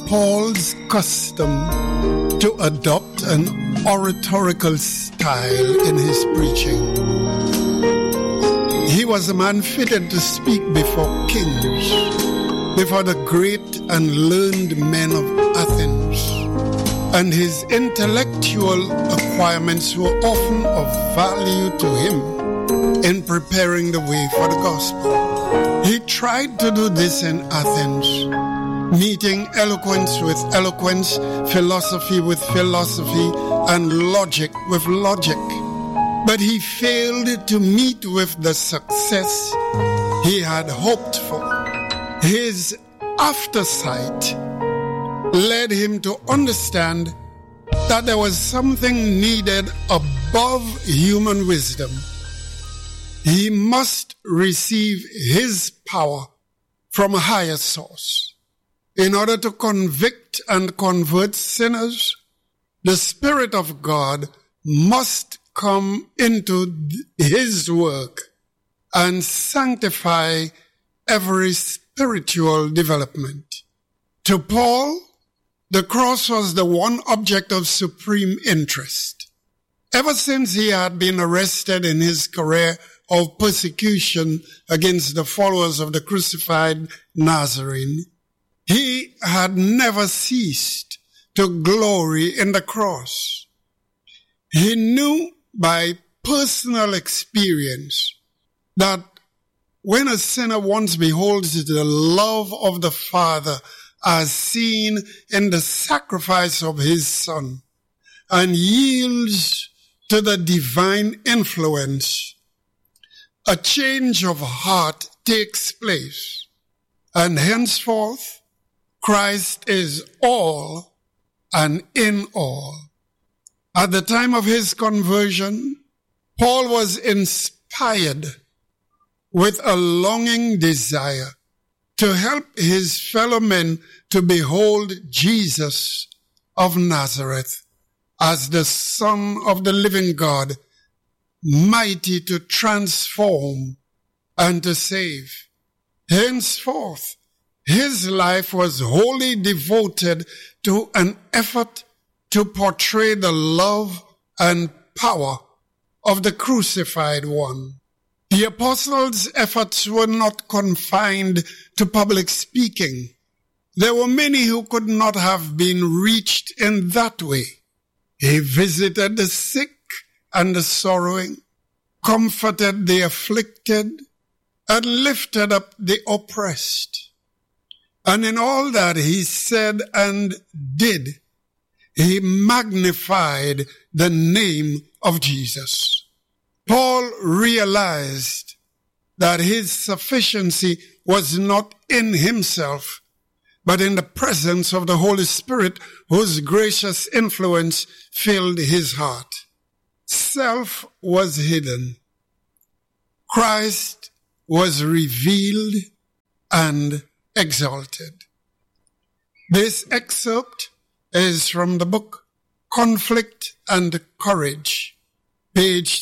Paul's custom to adopt an oratorical style in his preaching. He was a man fitted to speak before kings, before the great and learned men of Athens, and his intellectual acquirements were often of value to him in preparing the way for the gospel. He tried to do this in Athens, meeting eloquence with eloquence, philosophy with philosophy, and logic with logic. But he failed to meet with the success he had hoped for. His aftersight led him to understand that there was something needed above human wisdom. He must receive his power from a higher source. In order to convict and convert sinners, the Spirit of God must come into his work and sanctify every spiritual development. To Paul, the cross was the one object of supreme interest. Ever since he had been arrested in his career of persecution against the followers of the crucified Nazarene, he had never ceased to glory in the cross. He knew by personal experience that when a sinner once beholds the love of the Father as seen in the sacrifice of his Son and yields to the divine influence, a change of heart takes place, and henceforth Christ is all and in all. At the time of his conversion, Paul was inspired with a longing desire to help his fellow men to behold Jesus of Nazareth as the Son of the living God, mighty to transform and to save. Henceforth, his life was wholly devoted to an effort to portray the love and power of the crucified one. The apostles' efforts were not confined to public speaking. There were many who could not have been reached in that way. He visited the sick and the sorrowing, comforted the afflicted, and lifted up the oppressed. And in all that he said and did, he magnified the name of Jesus. Paul realized that his sufficiency was not in himself, but in the presence of the Holy Spirit, whose gracious influence filled his heart. Self was hidden. Christ was revealed and exalted. This excerpt is from the book Conflict and Courage, page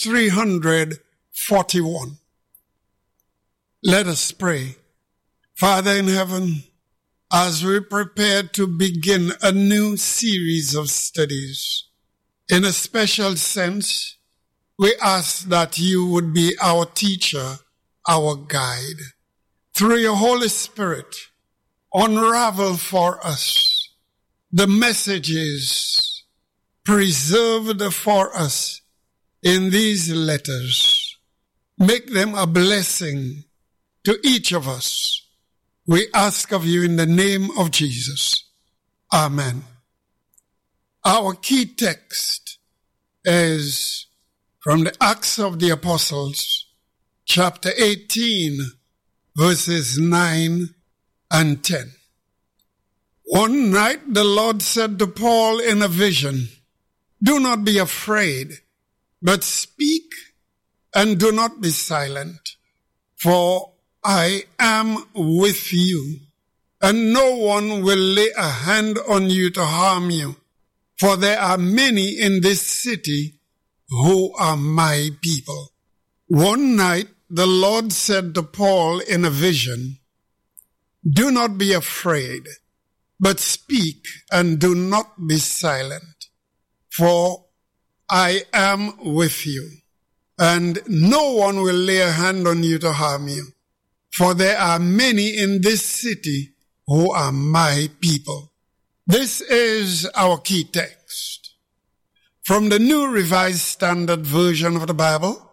341. Let us pray. Father in heaven, as we prepare to begin a new series of studies, in a special sense, we ask that you would be our teacher, our guide. Through your Holy Spirit, unravel for us the messages preserved for us in these letters. Make them a blessing to each of us. We ask of you in the name of Jesus. Amen. Our key text is from the Acts of the Apostles, chapter 18, verses 9 and 10. One night the Lord said to Paul in a vision, "Do not be afraid, but speak and do not be silent, for I am with you, and no one will lay a hand on you to harm you, for there are many in this city who are my people." One night the Lord said to Paul in a vision, "Do not be afraid, but speak and do not be silent, for I am with you, and no one will lay a hand on you to harm you, for there are many in this city who are my people. This is our key text from the New Revised Standard Version of the Bible,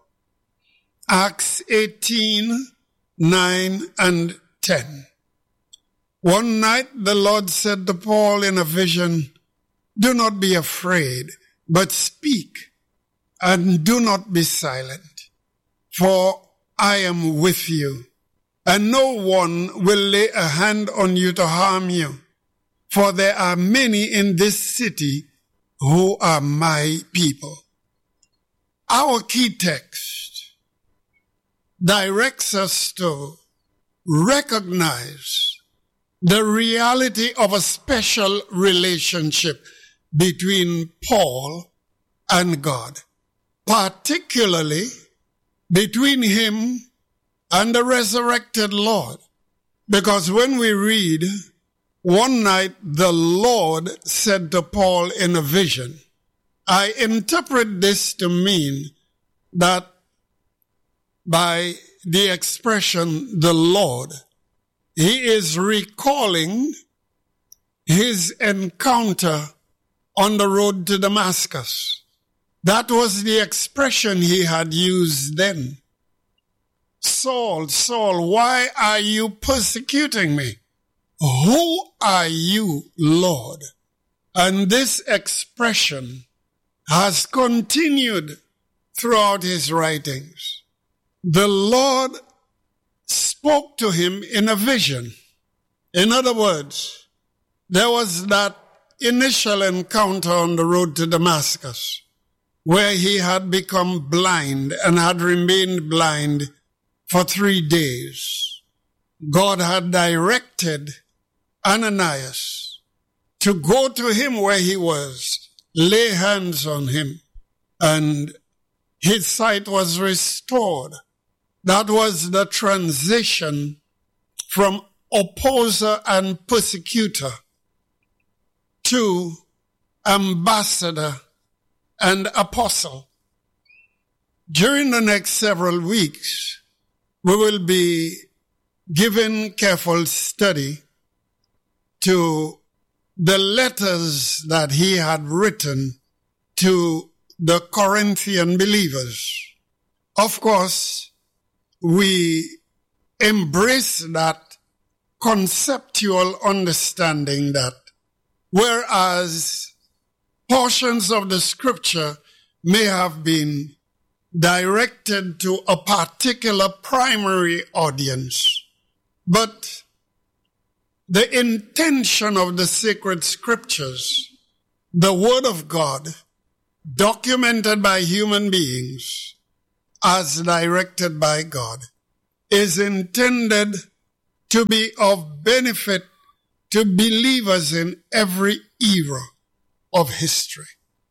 Acts 18, 9 and 10. One night the Lord said to Paul in a vision, "Do not be afraid, but speak, and do not be silent, for I am with you, and no one will lay a hand on you to harm you, for there are many in this city who are my people." Our key text directs us to recognize the reality of a special relationship between Paul and God, particularly between him and the resurrected Lord. Because when we read, one night the Lord said to Paul in a vision, I interpret this to mean that by the expression the Lord, he is recalling his encounter on the road to Damascus. That was the expression he had used then. Saul, Saul, why are you persecuting me? Who are you, Lord? And this expression has continued throughout his writings. The Lord spoke to him in a vision. In other words, there was that initial encounter on the road to Damascus where he had become blind and had remained blind for 3 days. God had directed Ananias to go to him where he was, lay hands on him, and his sight was restored. That was the transition from opposer and persecutor to ambassador and apostle. During the next several weeks, we will be giving careful study to the letters that he had written to the Corinthian believers. Of course, we embrace that conceptual understanding that whereas portions of the scripture may have been directed to a particular primary audience, but the intention of the sacred scriptures, the word of God, documented by human beings, as directed by God, is intended to be of benefit to believers in every era of history.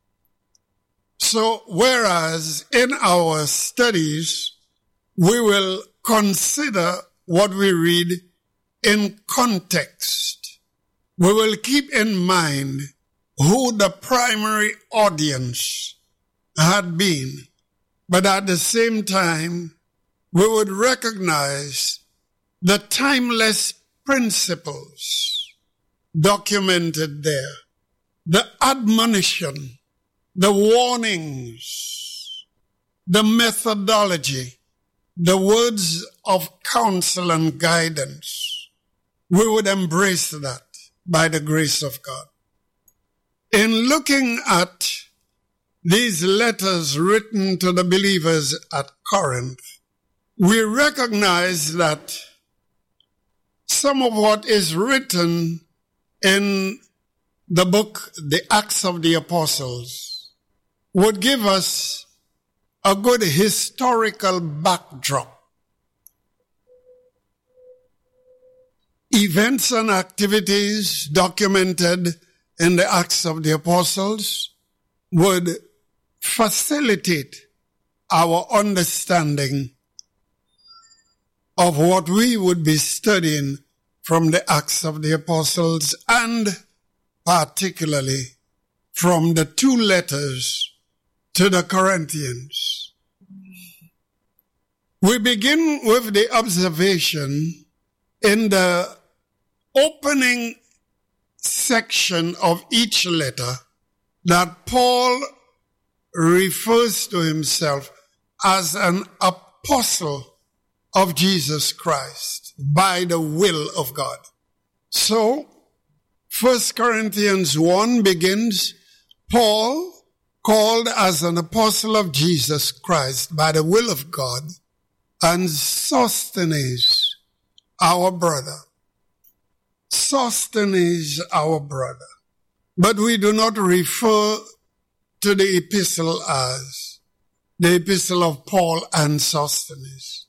So, whereas in our studies, we will consider what we read in context, we will keep in mind who the primary audience had been. But at the same time, we would recognize the timeless principles documented there, the admonition, the warnings, the methodology, the words of counsel and guidance. We would embrace that by the grace of God. In looking at these letters written to the believers at Corinth, we recognize that some of what is written in the book, the Acts of the Apostles, would give us a good historical backdrop. Events and activities documented in the Acts of the Apostles would facilitate our understanding of what we would be studying from the Acts of the Apostles and particularly from the 2 letters to the Corinthians. We begin with the observation in the opening section of each letter that Paul refers to himself as an apostle of Jesus Christ by the will of God. So, 1 Corinthians 1 begins, Paul, called as an apostle of Jesus Christ by the will of God, and Sosthenes, our brother. Sosthenes, our brother. But we do not refer to the epistle as the epistle of Paul and Sosthenes.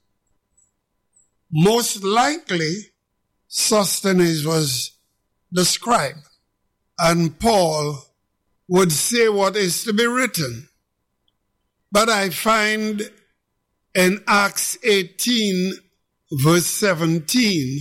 Most likely, Sosthenes was the scribe, and Paul would say what is to be written. But I find in Acts 18, verse 17,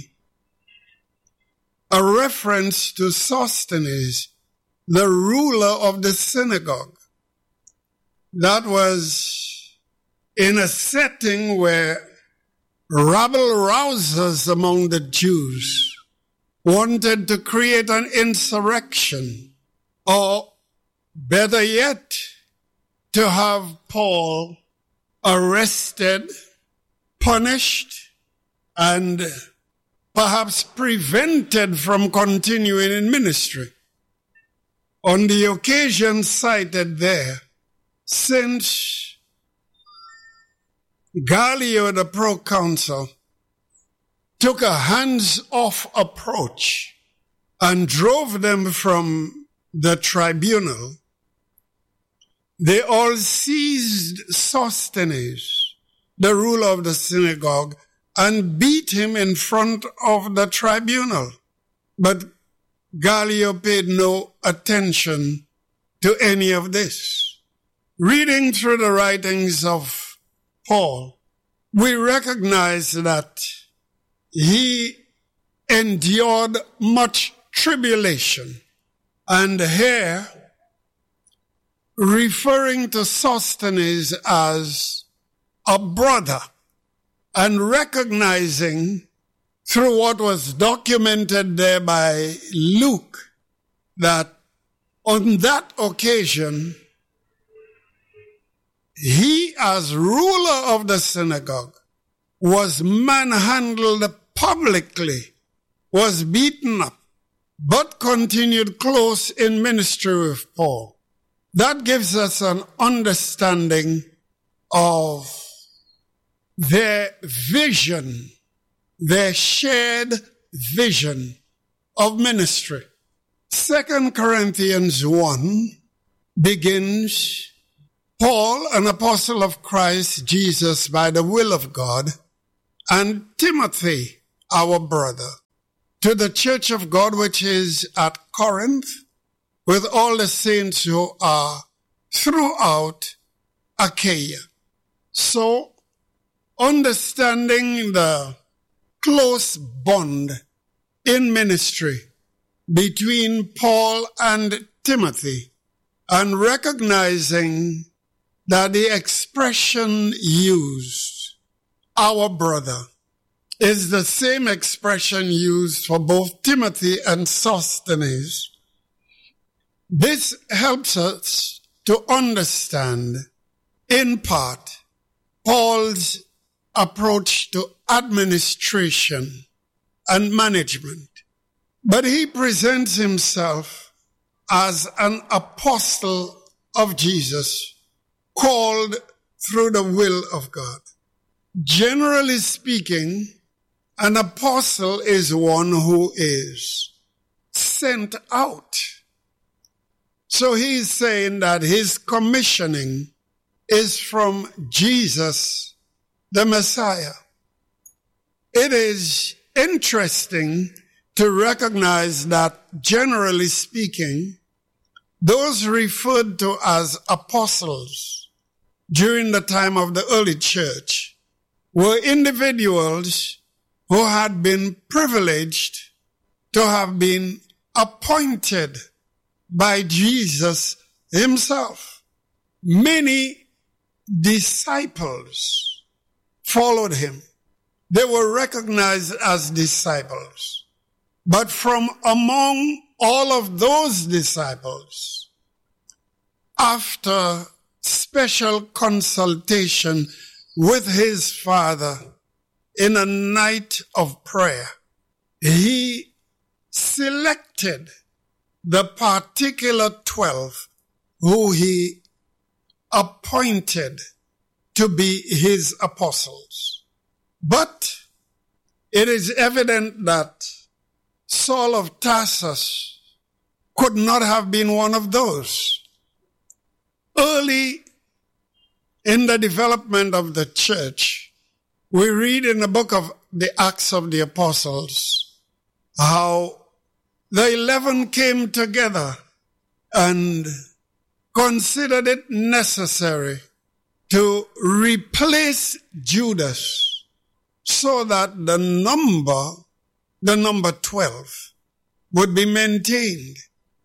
a reference to Sosthenes, the ruler of the synagogue. That was in a setting where rabble-rousers among the Jews wanted to create an insurrection, or better yet, to have Paul arrested, punished, and perhaps prevented from continuing in ministry. On the occasion cited there, since Gallio, the proconsul, took a hands-off approach and drove them from the tribunal, they all seized Sosthenes, the ruler of the synagogue, and beat him in front of the tribunal. But Gallio paid no attention to any of this. Reading through the writings of Paul, we recognize that he endured much tribulation. And here, referring to Sosthenes as a brother, and recognizing through what was documented there by Luke that on that occasion, he as ruler of the synagogue was manhandled publicly, was beaten up, but continued close in ministry with Paul. That gives us an understanding of their vision, their shared vision of ministry. 2 Corinthians 1 begins, Paul, an apostle of Christ Jesus by the will of God, and Timothy, our brother, to the church of God which is at Corinth, with all the saints who are throughout Achaia. So, understanding the close bond in ministry between Paul and Timothy, and recognizing that the expression used, our brother, is the same expression used for both Timothy and Sosthenes. This helps us to understand, in part, Paul's approach to administration and management. But he presents himself as an apostle of Jesus, called through the will of God. Generally speaking, an apostle is one who is sent out. So he's saying that his commissioning is from Jesus, the Messiah. It is interesting to recognize that, generally speaking, those referred to as apostles during the time of the early church were individuals who had been privileged to have been appointed by Jesus himself. Many disciples followed him. They were recognized as disciples. But from among all of those disciples, after special consultation with his Father in a night of prayer, he selected the particular 12 who he appointed to be his apostles. But it is evident that Saul of Tarsus could not have been one of those. Early in the development of the church, we read in the book of the Acts of the Apostles how the 11 came together and considered it necessary to replace Judas so that the number 12, would be maintained.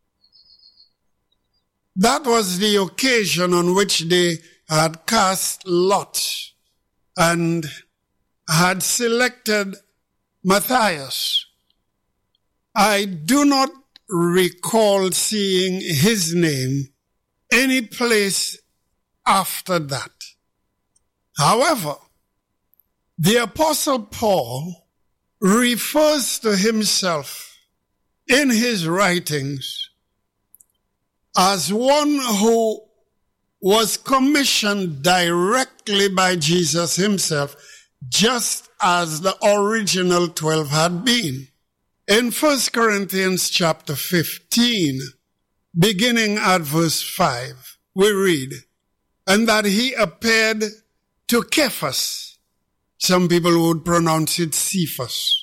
That was the occasion on which they had cast lots and had selected Matthias. I do not recall seeing his name any place after that. However, the Apostle Paul refers to himself in his writings as one who was commissioned directly by Jesus himself, just as the original 12 had been. In 1 Corinthians chapter 15, beginning at verse 5, we read, "And that he appeared to Cephas." Some people would pronounce it Cephas.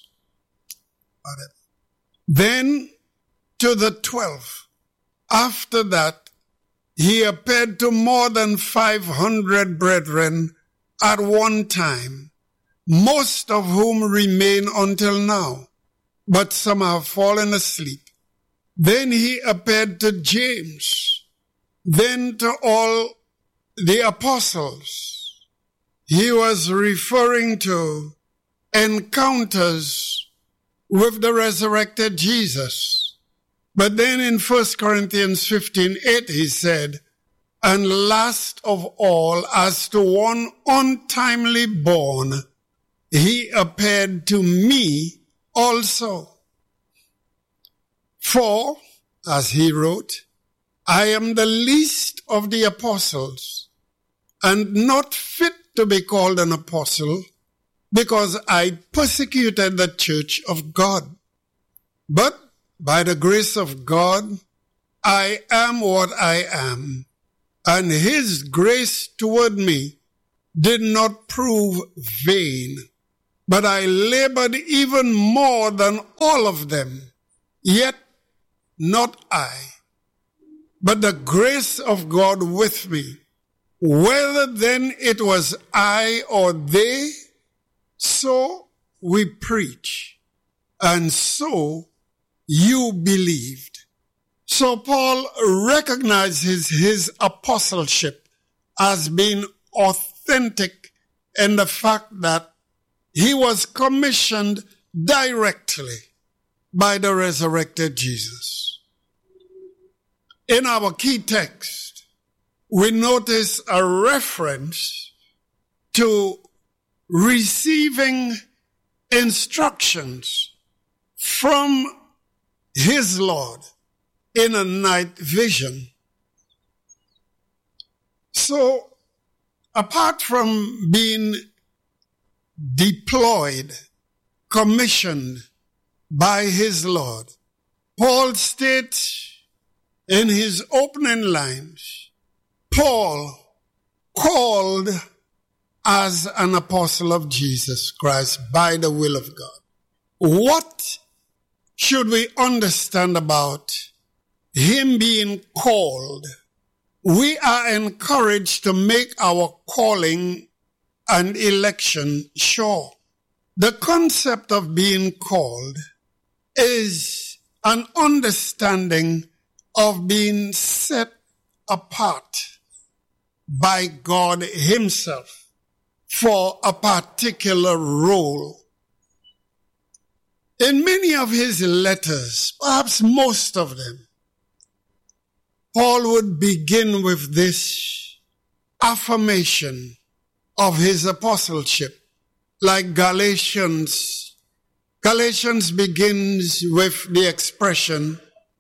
Then to the 12. After that, he appeared to more than 500 brethren at one time, most of whom remain until now, but some have fallen asleep. Then he appeared to James, then to all the apostles. He was referring to encounters with the resurrected Jesus. But then in 1 Corinthians 15:8 he said, "And last of all, as to one untimely born, he appeared to me also. For," as he wrote, "I am the least of the apostles, and not fit to be called an apostle, because I persecuted the church of God. But by the grace of God, I am what I am, and his grace toward me did not prove vain. But I labored even more than all of them, yet not I, but the grace of God with me. Whether then it was I or they, so we preach, and so you believed." So Paul recognizes his apostleship as being authentic in the fact that he was commissioned directly by the resurrected Jesus. In our key text, we notice a reference to receiving instructions from his Lord in a night vision. So, apart from being deployed, commissioned by his Lord, Paul states in his opening lines, Paul, called as an apostle of Jesus Christ by the will of God. What should we understand about him being called? We are encouraged to make our calling and election sure. The concept of being called is an understanding of being set apart by God himself for a particular role. In many of his letters, perhaps most of them, Paul would begin with this affirmation of his apostleship, like Galatians. Galatians begins with the expression,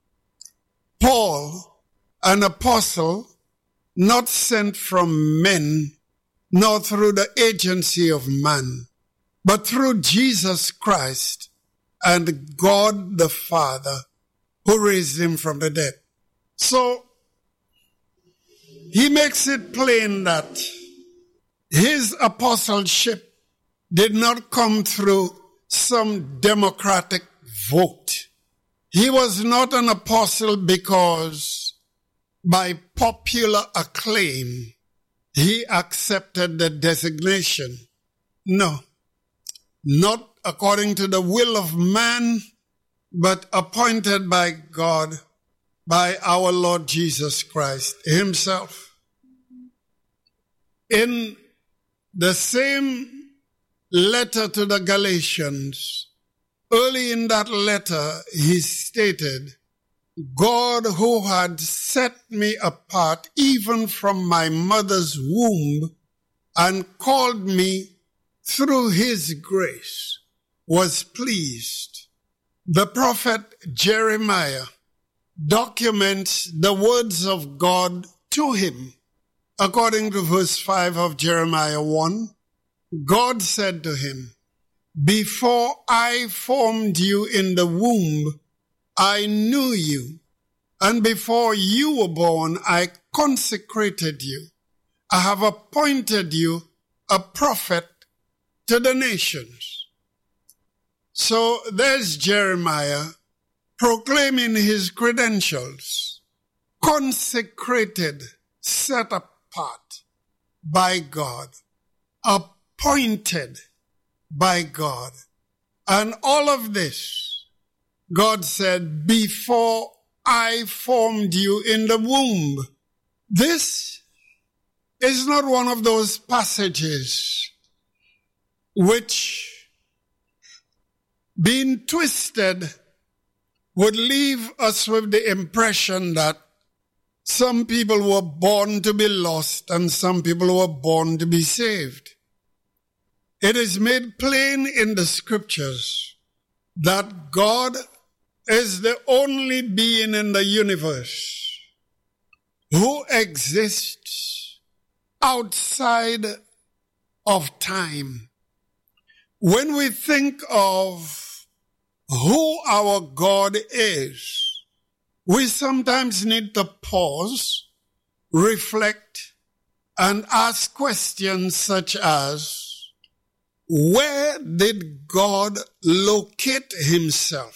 Paul, an apostle, not sent from men, nor through the agency of man, but through Jesus Christ and God the Father, who raised him from the dead. So, he makes it plain that his apostleship did not come through some democratic vote. He was not an apostle because by popular acclaim he accepted the designation. No, not according to the will of man, but appointed by God, by our Lord Jesus Christ himself. In the same letter to the Galatians, early in that letter, he stated, God who had set me apart even from my mother's womb and called me through his grace was pleased. The prophet Jeremiah documents the words of God to him. According to verse 5 of Jeremiah 1, God said to him, before I formed you in the womb, I knew you, and before you were born, I consecrated you. I have appointed you a prophet to the nations. So there's Jeremiah proclaiming his credentials, consecrated, set apart by God, appointed by God. And all of this, God said, before I formed you in the womb. This is not one of those passages which, being twisted, would leave us with the impression that some people were born to be lost and some people were born to be saved. It is made plain in the scriptures that God is the only being in the universe who exists outside of time. When we think of who our God is, we sometimes need to pause, reflect, and ask questions such as, where did God locate himself